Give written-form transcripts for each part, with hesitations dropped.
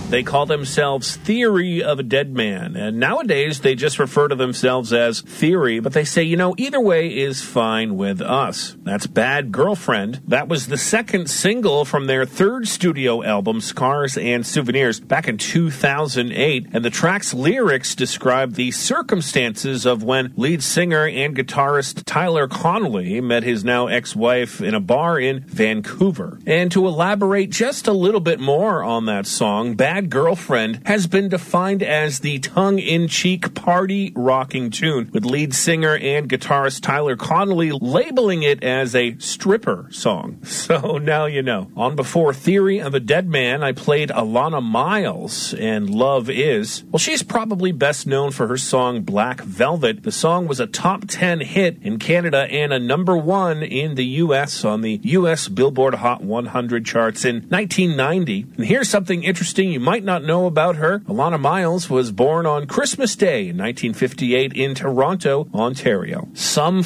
They call themselves Theory of a Dead Man, and nowadays they just refer to themselves as Theory, but they say, either way is fine with us. That's Bad Girlfriend. That was the second single from their third studio album, Scars and Souvenirs, back in 2008, and the track's lyrics describe the circumstances of when lead singer and guitarist Tyler Connolly met his now ex-wife in a bar in Vancouver. And to elaborate just a little bit more on that song, Bad Girlfriend has been defined as the tongue-in-cheek party-rocking tune, with lead singer and guitarist Tyler Connolly labeling it as a stripper song. So now you know. On before Theory of a Dead Man, I played Alana Miles and Love Is. Well, she's probably best known for her song Black Velvet. The song was a top 10 hit in Canada and a number 1 in the U.S. on the U.S. Billboard Hot 100 charts in 1990. And here's something interesting you might not know about her. Alana Miles was born on Christmas Day in 1958 in Toronto, Ontario. Sum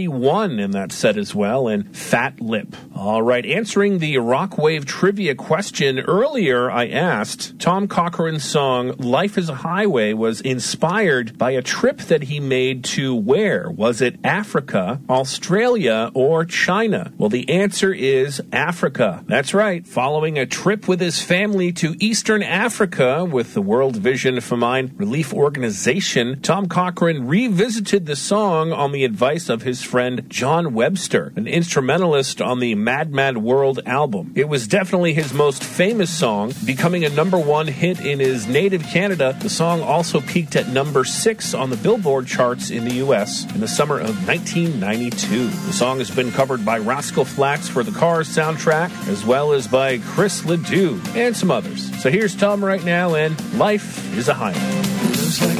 41 in that set as well, and Fat Lip. All right, answering the Rockwave trivia question earlier, I asked, Tom Cochrane's song Life is a Highway was inspired by a trip that he made to where? Was it Africa, Australia, or China? Well, the answer is Africa. That's right. Following a trip with his family to Eastern Africa with the World Vision Famine Relief Organization, Tom Cochrane revisited the song on the advice of his friend John Webster, an instrumentalist on the Mad Mad World album. It was definitely his most famous song, becoming a number 1 hit in his native Canada. The song also peaked at number 6 on the Billboard charts in the U.S. in the summer of 1992. The song has been covered by Rascal Flatts for the Cars soundtrack, as well as by Chris Ledoux and some others. So here's Tom right now, and Life is a Highway.